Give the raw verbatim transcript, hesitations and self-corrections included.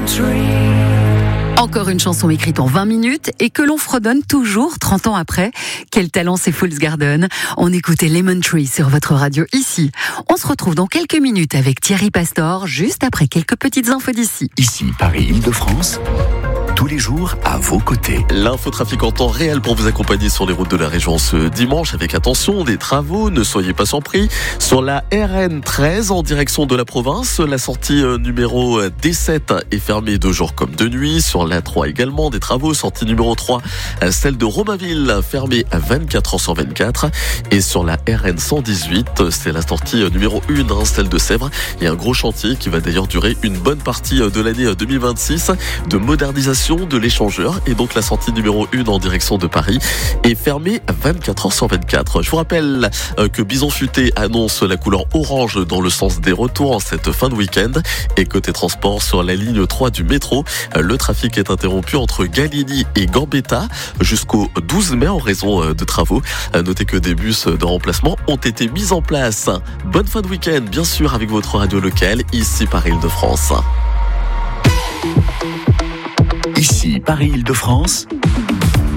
Encore une chanson écrite en vingt minutes et que l'on fredonne toujours trente ans après. Quel talent, c'est Fool's Garden. On écoutait Lemon Tree sur votre radio ici. On se retrouve dans quelques minutes avec Thierry Pastor, juste après quelques petites infos d'ici. Ici, Paris-Île-de-France. Tous les jours à vos côtés. L'infotrafic en temps réel pour vous accompagner sur les routes de la région ce dimanche avec attention des travaux, ne soyez pas surpris. Sur la R N treize en direction de la province, la sortie numéro D sept est fermée de jour comme de nuit. Sur la trois également des travaux, sortie numéro trois, celle de Romainville fermée à vingt-quatre heures sur vingt-quatre. Et sur la R N cent dix-huit, c'est la sortie numéro un, celle de Sèvres. Il y a un gros chantier qui va d'ailleurs durer une bonne partie de l'année deux mille vingt-six de modernisation de l'échangeur, et donc la sortie numéro un en direction de Paris est fermée à vingt-quatre heures sur vingt-quatre. Je vous rappelle que Bison Futé annonce la couleur orange dans le sens des retours en cette fin de week-end. Et côté transport, sur la ligne trois du métro, le trafic est interrompu entre Galigny et Gambetta jusqu'au douze mai en raison de travaux. Notez que des bus de remplacement ont été mis en place. Bonne fin de week-end, bien sûr, avec votre radio locale, ici Paris-Île-de-France. Ici Paris-Île-de-France,